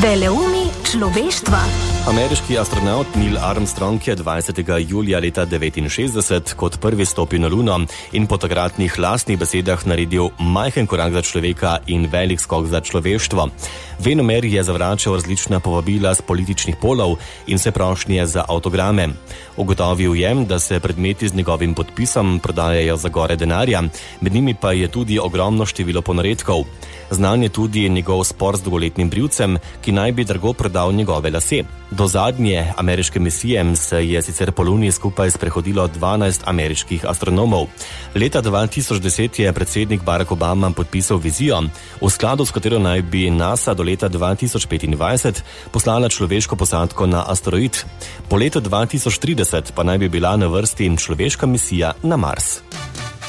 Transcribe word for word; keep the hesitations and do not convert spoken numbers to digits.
Veleumi človeštva. Ameriški astronaut Neil Armstrong je dvajsetega julija leta devetinšestdeset kot prvi stopil na Luno in po takratnih lastnih besedah naredil majhen korak za človeka in velik skok za človeštvo. Venomer je zavračal različna povabila z političnih polov in vse prošnje za avtograme. Ugotovil je, da se predmeti z njegovim podpisom prodajajo za gore denarja, med njimi pa je tudi ogromno število ponaredkov. Znan je tudi njegov spor z dolgoletnim brivcem, ki naj bi drago prodal njegove lase. Do zadnje ameriške misije se je sicer po Luni skupaj sprehodilo dvanajst ameriških astronomov. Leta dva tisoč deset je predsednik Barack Obama podpisal vizijo, v skladu s katero naj bi NASA do leta dva tisoč petindvajset poslala človeško posadko na asteroid. Po letu dva tisoč trideset pa naj bi bila na vrsti človeška misija na Mars.